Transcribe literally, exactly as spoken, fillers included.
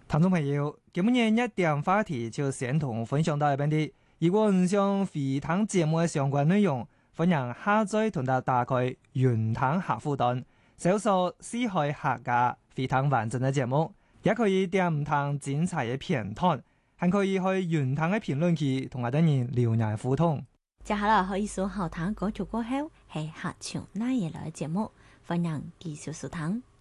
聽眾朋友，今日一點話題就先同分享到一邊啲。如果唔想回聽節目嘅相關內容，歡迎下載同埋打開雲聽客戶端，搜索四海客家回聽完整嘅節目，也可以點唔聽精彩嘅片段，還可以去雲聽嘅評論區同我哋人留言互動。 接下來可以數後聽歌曲過後，係客場那嘢來嘅節目，歡迎繼續收聽。